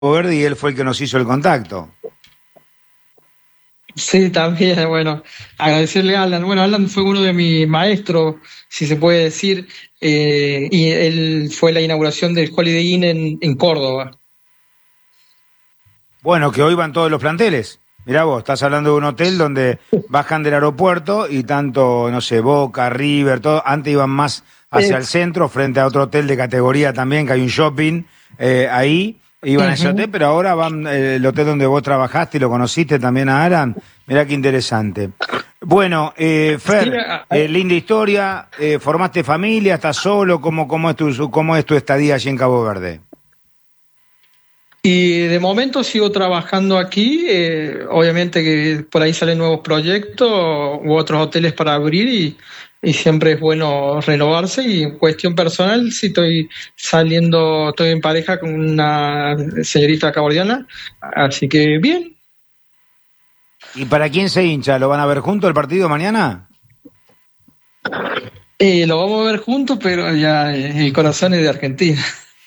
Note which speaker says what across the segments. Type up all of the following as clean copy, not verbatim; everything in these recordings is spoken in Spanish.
Speaker 1: Verde y él fue el que nos hizo el contacto.
Speaker 2: Sí, también, bueno, agradecerle a Alan. Bueno, Alan fue uno de mis maestros, si se puede decir, y él fue la inauguración del Holiday Inn en Córdoba.
Speaker 1: Bueno, que hoy van todos los planteles. Mirá vos, estás hablando de un hotel donde bajan del aeropuerto y tanto, no sé, Boca, River, todo, antes iban más hacia el centro, frente a otro hotel de categoría también, que hay un shopping ahí, iban a ese hotel, pero ahora van el hotel donde vos trabajaste y lo conociste también a Alan. Mirá qué interesante. Bueno, Fer, linda historia, formaste familia, estás solo, ¿cómo es tu estadía allí en Cabo Verde?
Speaker 2: Y de momento sigo trabajando aquí, obviamente que por ahí salen nuevos proyectos u otros hoteles para abrir y siempre es bueno renovarse y en cuestión personal sí estoy en pareja con una señorita cabordiana, así que bien.
Speaker 1: ¿Y para quién se hincha? ¿Lo van a ver juntos el partido mañana?
Speaker 2: Lo vamos a ver juntos, pero ya el corazón es de Argentina.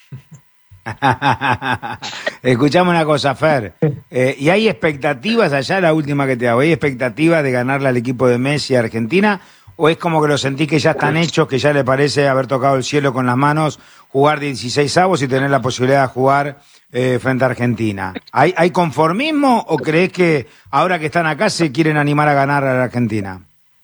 Speaker 1: Escuchame una cosa, Fer. ¿Y hay expectativas allá, la última que te hago? ¿Hay expectativas de ganarle al equipo de Messi a Argentina? ¿O es como que lo sentís que ya están hechos, que ya le parece haber tocado el cielo con las manos, jugar 16avos y tener la posibilidad de jugar frente a Argentina? ¿Hay conformismo o crees que ahora que están acá se quieren animar a ganar a la Argentina?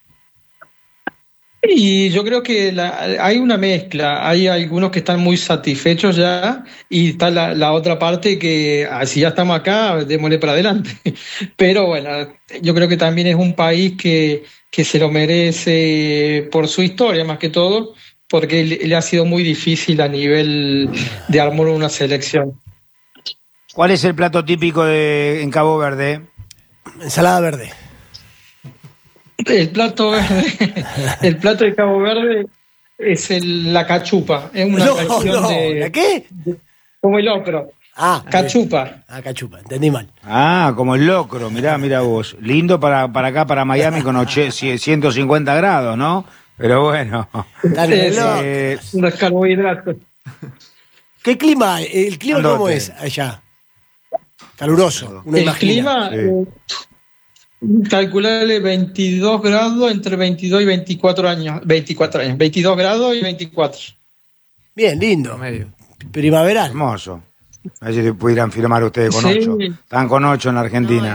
Speaker 2: Y yo creo que hay una mezcla, hay algunos que están muy satisfechos ya y está la otra parte que si ya estamos acá, démosle para adelante. Pero bueno, yo creo que también es un país que se lo merece por su historia más que todo, porque le ha sido muy difícil a nivel de armar una selección.
Speaker 1: ¿Cuál es el plato típico en Cabo Verde?
Speaker 3: Ensalada verde.
Speaker 2: El plato verde, el plato de Cabo Verde es la cachupa, es una región de...
Speaker 3: ¿La qué?
Speaker 2: Como el locro. Cachupa.
Speaker 3: Cachupa, entendí mal.
Speaker 1: Como el locro, mirá vos. Lindo para acá, para Miami, con 150 grados, ¿no? Pero bueno.
Speaker 2: Unos carbohidratos.
Speaker 3: ¿Qué clima hay? ¿El clima cómo es allá? Caluroso, uno imagina.
Speaker 2: El clima... Calcularle 22 grados entre 22 y 24 años. 22 grados y 24.
Speaker 3: Bien, lindo. Primaveral.
Speaker 1: Hermoso. A ver si pudieran firmar ustedes con 8. Están con 8 en la Argentina.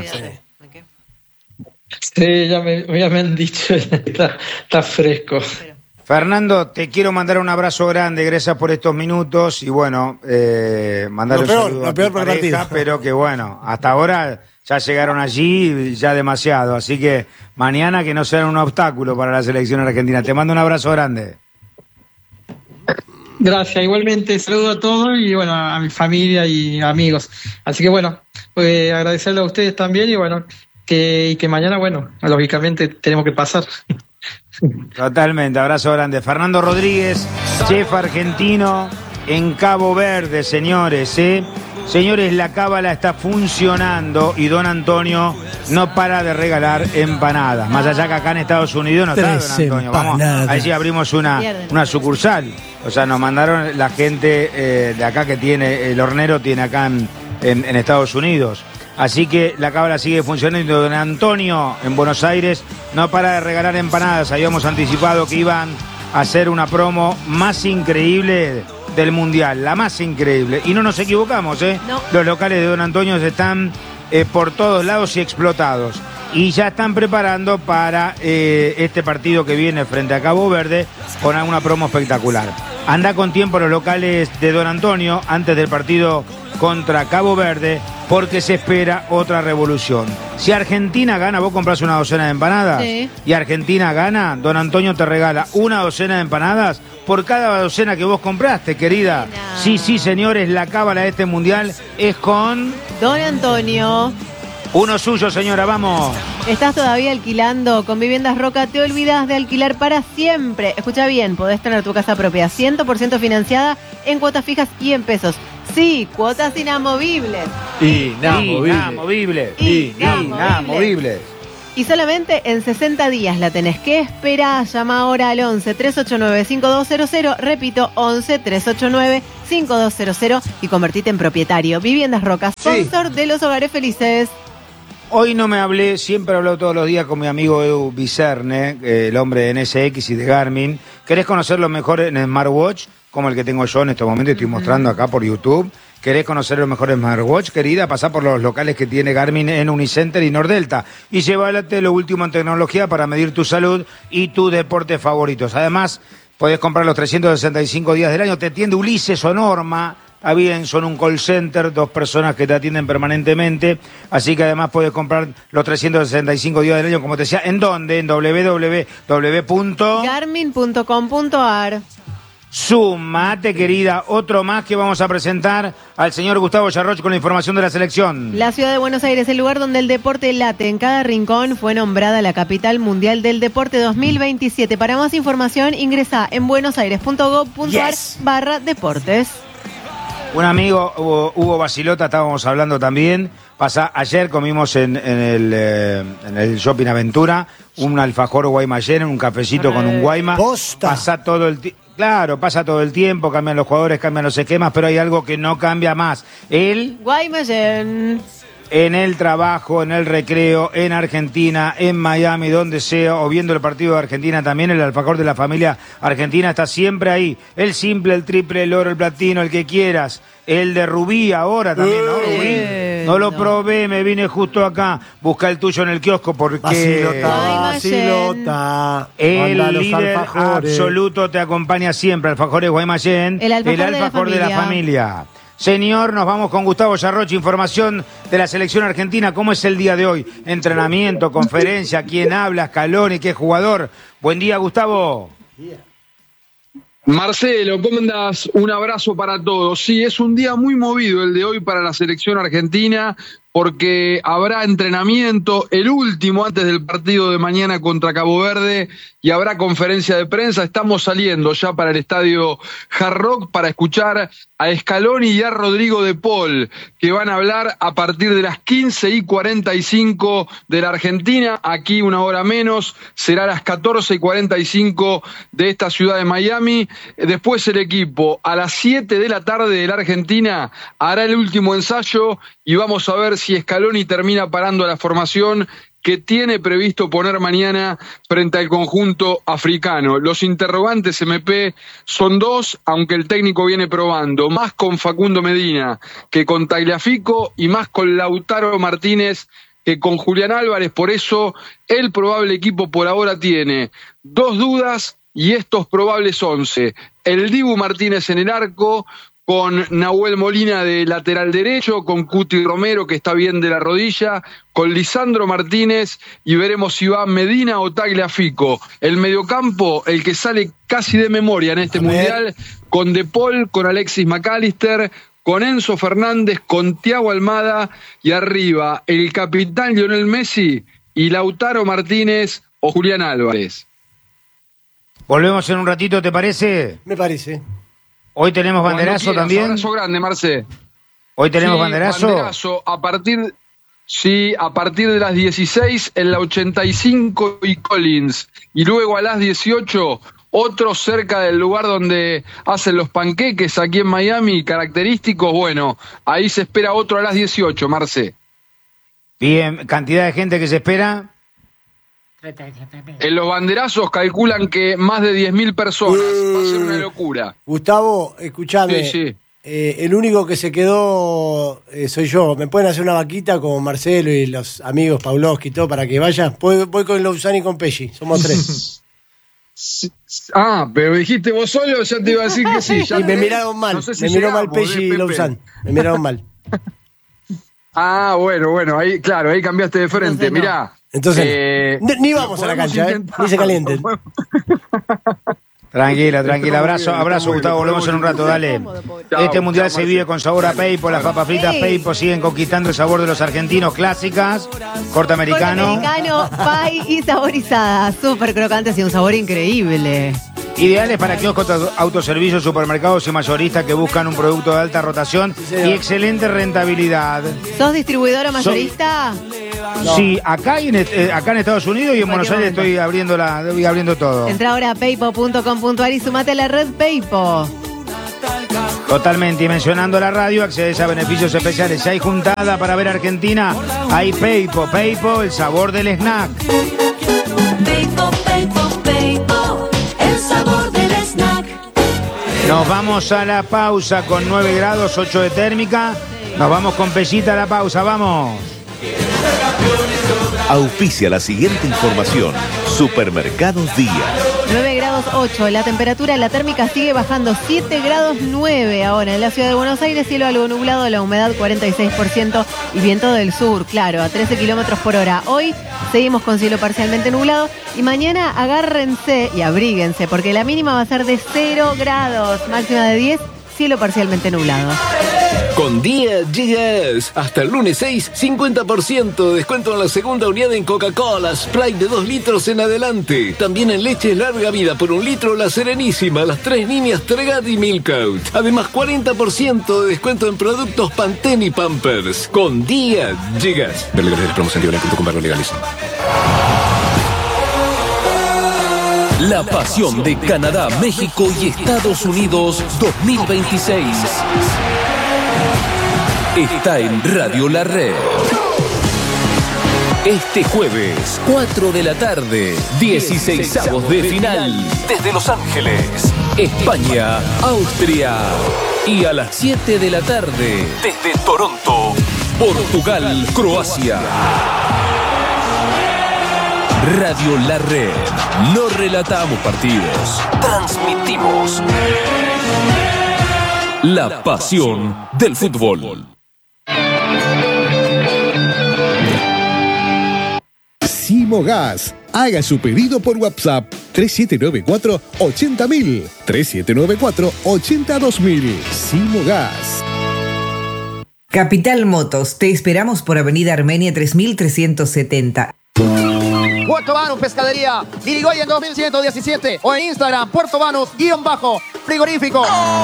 Speaker 2: Sí, ya me han dicho. Está fresco.
Speaker 1: Fernando, te quiero mandar un abrazo grande, gracias por estos minutos y bueno, mandar un saludo a tu pareja, pero que bueno, hasta ahora ya llegaron allí, ya demasiado, así que mañana que no sea un obstáculo para la selección argentina. Te mando un abrazo grande.
Speaker 2: Gracias, igualmente saludo a todos y bueno, a mi familia y amigos. Así que bueno, agradecerle a ustedes también y bueno, que mañana, bueno, lógicamente tenemos que pasar.
Speaker 1: Totalmente, abrazo grande. Fernando Rodríguez, chef argentino en Cabo Verde, señores, Señores, la cábala está funcionando y don Antonio no para de regalar empanadas. Más allá que acá en Estados Unidos no está don Antonio. Vamos, ahí sí abrimos una sucursal. O sea, nos mandaron la gente de acá que tiene, el hornero tiene acá en Estados Unidos. Así que la cábala sigue funcionando y don Antonio en Buenos Aires no para de regalar empanadas. Habíamos anticipado que iban a hacer una promo más increíble del Mundial, la más increíble. Y no nos equivocamos, No. Los locales de don Antonio están por todos lados y explotados. Y ya están preparando para este partido que viene frente a Cabo Verde con una promo espectacular. Anda con tiempo a los locales de don Antonio antes del partido contra Cabo Verde porque se espera otra revolución. Si Argentina gana, vos compras una docena de empanadas y Argentina gana, don Antonio te regala una docena de empanadas por cada docena que vos compraste, querida. Sí, señores, la cábala de este mundial es con...
Speaker 4: Don Antonio.
Speaker 1: Uno suyo, señora, vamos.
Speaker 4: ¿Estás todavía alquilando con Viviendas Roca? ¿Te olvidas de alquilar para siempre? Escucha bien, podés tener tu casa propia 100% financiada en cuotas fijas y en pesos. Sí, cuotas inamovibles.
Speaker 1: Inamovibles.
Speaker 4: Y solamente en 60 días la tenés. ¿Qué esperás? Llama ahora al 11 389 5200. Repito, 11 389 5200 y convertite en propietario. Viviendas Roca, sponsor de los hogares felices.
Speaker 1: Hoy no me hablé, siempre hablo todos los días con mi amigo Edu Vicerne, el hombre de NSX y de Garmin. ¿Querés conocer lo mejor en smartwatch? Como el que tengo yo en este momento, estoy mostrando acá por YouTube. ¿Querés conocer los mejores smartwatch, querida? Pasá por los locales que tiene Garmin en Unicenter y Nordelta. Y llévate lo último en tecnología para medir tu salud y tus deportes favoritos. Además, podés comprar los 365 días del año. Te atiende Ulises o Norma. Está bien, son un call center, 2 personas que te atienden permanentemente. Así que además puedes comprar los 365 días del año, como te decía. ¿En dónde? En
Speaker 4: www.garmin.com.ar.
Speaker 1: Sumate, querida, otro más que vamos a presentar al señor Gustavo Yarroch con la información de la selección.
Speaker 4: La ciudad de Buenos Aires, el lugar donde el deporte late en cada rincón, fue nombrada la capital mundial del deporte 2027. Para más información, ingresa en buenosaires.gov.ar/deportes.
Speaker 1: Un amigo, Hugo Basilota, estábamos hablando también. Ayer comimos en el Shopping Aventura un alfajor Guaymallén, un cafecito con un Guayma. Pasa todo el tiempo. Claro, pasa todo el tiempo, cambian los jugadores, cambian los esquemas, pero hay algo que no cambia más. El
Speaker 4: Guaymallén.
Speaker 1: En el trabajo, en el recreo, en Argentina, en Miami, donde sea, o viendo el partido de Argentina también, el alfajor de la familia argentina está siempre ahí. El simple, el triple, el oro, el platino, el que quieras. El de Rubí ahora también, ¿no? Rubí. No lo probé, me vine justo acá. Busca el tuyo en el kiosco porque...
Speaker 3: Basilota.
Speaker 1: El líder absoluto te acompaña siempre. Alfajores Guaymallén. El alfajor de la familia. Señor, nos vamos con Gustavo Yarroch, información de la selección argentina. ¿Cómo es el día de hoy? Entrenamiento, conferencia, quién habla, Scaloni, qué jugador. Buen día, Gustavo.
Speaker 5: Marcelo, ¿cómo andás? Un abrazo para todos. Sí, es un día muy movido el de hoy para la selección argentina, porque habrá entrenamiento, el último antes del partido de mañana contra Cabo Verde, y habrá conferencia de prensa. Estamos saliendo ya para el estadio Hard Rock para escuchar a Scaloni y a Rodrigo de Paul, que van a hablar a partir de las 15:45 de la Argentina. Aquí una hora menos, será a las 14:45 de esta ciudad de Miami. Después el equipo a las 7 de la tarde de la Argentina hará el último ensayo y vamos a ver si Scaloni termina parando la formación que tiene previsto poner mañana frente al conjunto africano. Los interrogantes MP son 2, aunque el técnico viene probando, más con Facundo Medina que con Tagliafico y más con Lautaro Martínez que con Julián Álvarez. Por eso el probable equipo por ahora tiene 2 dudas y estos probables 11. El Dibu Martínez en el arco, con Nahuel Molina de lateral derecho, con Cuti Romero, que está bien de la rodilla, con Lisandro Martínez, y veremos si va Medina o Tagliafico. El mediocampo, el que sale casi de memoria en este mundial, con De Paul, con Alexis McAllister, con Enzo Fernández, con Thiago Almada, y arriba el capitán Lionel Messi y Lautaro Martínez o Julián Álvarez.
Speaker 1: Volvemos en un ratito, ¿te parece?
Speaker 3: Me parece.
Speaker 1: Hoy tenemos banderazo también. Un
Speaker 5: abrazo grande, Marce.
Speaker 1: Hoy tenemos banderazo.
Speaker 5: Banderazo a partir de las 16 en la 85 y Collins. Y luego a las 18, otro cerca del lugar donde hacen los panqueques aquí en Miami, característicos. Bueno, ahí se espera otro a las 18, Marce.
Speaker 1: Bien, ¿cantidad de gente que se espera?
Speaker 5: En los banderazos calculan que más de 10.000 personas. Va a ser una locura.
Speaker 3: Gustavo, escuchame.
Speaker 5: Sí.
Speaker 3: El único que se quedó soy yo. ¿Me pueden hacer una vaquita con Marcelo y los amigos Pavlovsky y todo para que vayan? Voy con Lousani y con Pesci. Somos 3.
Speaker 5: Pero dijiste vos solo, ya te iba a decir que sí.
Speaker 3: Y me miraron mal. No sé si me miró mal Pesci y Lousani. Me miraron mal.
Speaker 5: Bueno. Ahí, claro, ahí cambiaste de frente. No. Mirá.
Speaker 3: Entonces, ni vamos a la cancha, ni se calienten.
Speaker 1: Tranquila. Abrazo, Gustavo. Volvemos en un rato, dale. Este mundial se vive con sabor a Peipo. Las papas fritas Peipo siguen conquistando el sabor de los argentinos. Clásicas, corte americano,
Speaker 4: pie y saborizadas. Súper crocantes y un sabor increíble.
Speaker 1: Ideales para kioscos, autoservicios, supermercados y mayoristas que buscan un producto de alta rotación y excelente rentabilidad.
Speaker 4: ¿Sos distribuidor o mayorista?
Speaker 1: No. Sí, acá en Estados Unidos y en Buenos Aires estoy abriendo todo.
Speaker 4: Entra ahora a paypo.com.ar y sumate a la red Paypo.
Speaker 1: Totalmente, y mencionando la radio, accedes a beneficios especiales. Si hay juntada para ver Argentina, hay Peipo, el sabor del snack.
Speaker 6: Peipo, el sabor del snack.
Speaker 1: Nos vamos a la pausa con 9 grados, 8 de térmica. Nos vamos con Pellita a la pausa, vamos.
Speaker 7: Auspicia la siguiente información. Supermercados Día.
Speaker 4: 9 grados 8, la temperatura, la térmica sigue bajando, 7 grados 9 ahora en la ciudad de Buenos Aires, cielo algo nublado, la humedad 46% y viento del sur, claro, a 13 kilómetros por hora. Hoy seguimos con cielo parcialmente nublado y mañana agárrense y abríguense porque la mínima va a ser de 0 grados, máxima de 10, cielo parcialmente nublado.
Speaker 8: Con Día llegas. Hasta el lunes 6, 50% de descuento en la segunda unidad en Coca-Cola, Sprite de 2 litros en adelante. También en leche larga vida por 1 litro La Serenísima, las 3 líneas Tregat y Milkout. Además 40% de descuento en productos Pantene y Pampers. Con Día llegas. Ver legales de promoción en legales.
Speaker 9: La pasión de Canadá, México y Estados Unidos 2026. Está en Radio La Red. Este jueves, 4 de la tarde, 16avos de final. Desde Los Ángeles, España, Austria. Y a las 7 de la tarde, desde Toronto, Portugal, Croacia. Radio La Red. No relatamos partidos, transmitimos la pasión del fútbol.
Speaker 10: Simogas. Haga su pedido por WhatsApp 3794-80000. 3794-82000. Simogas.
Speaker 11: Capital Motos. Te esperamos por Avenida Armenia 3370.
Speaker 12: Puerto Banus Pescadería, Irigoyen 2117 o en Instagram Puerto Banus_frigorífico.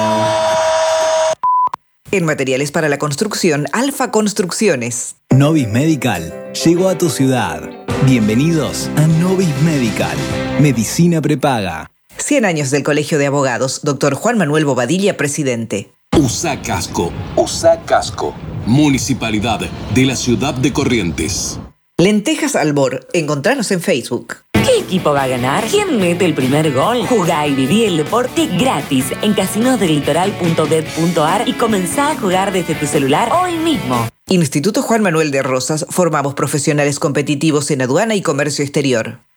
Speaker 11: En materiales para la construcción, Alfa Construcciones.
Speaker 13: Novis Medical llegó a tu ciudad. Bienvenidos a Novis Medical, medicina prepaga.
Speaker 11: 100 años del Colegio de Abogados, Dr. Juan Manuel Bobadilla, presidente.
Speaker 14: USA Casco, Municipalidad de la Ciudad de Corrientes.
Speaker 11: Lentejas Albor, encontranos en Facebook.
Speaker 15: ¿Qué equipo va a ganar? ¿Quién mete el primer gol? Jugá y viví el deporte gratis en casinosdelitoral.bet.ar y comenzá a jugar desde tu celular hoy mismo.
Speaker 11: Instituto Juan Manuel de Rosas, formamos profesionales competitivos en aduana y comercio exterior.